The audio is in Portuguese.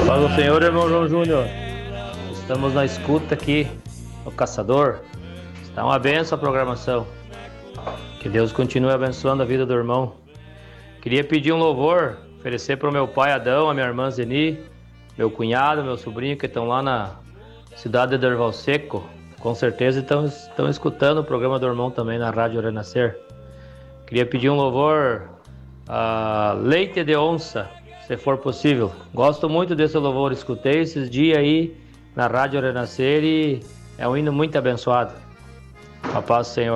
Fala o Senhor, irmão João Júnior. Estamos na escuta aqui no Caçador. Está uma benção a programação. Que Deus continue abençoando a vida do irmão. Queria pedir um louvor, oferecer para o meu pai Adão, a minha irmã Zeni, meu cunhado, meu sobrinho, que estão lá na cidade de Derval Seco. Com certeza estão escutando o programa do irmão também na Rádio Renascer. Queria pedir um louvor a Leite de Onça, se for possível. Gosto muito desse louvor, escutei esses dias aí na Rádio Renascer e é um hino muito abençoado. A paz do Senhor.